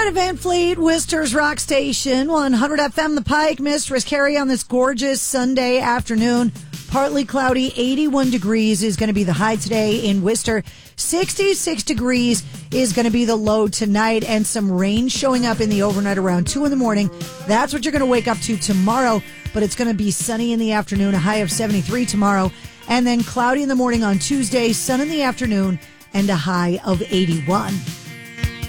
Greta Van Fleet, Worcester's Rock Station, 100 FM The Pike. Mistress Carrie on this gorgeous Sunday afternoon. Partly cloudy, 81 degrees is going to be the high today in Worcester. 66 degrees is going to be the low tonight, and some rain showing up in the overnight around 2 in the morning. That's what you're going to wake up to tomorrow, but it's going to be sunny in the afternoon, a high of 73 tomorrow, and then cloudy in the morning on Tuesday, sun in the afternoon, and a high of 81.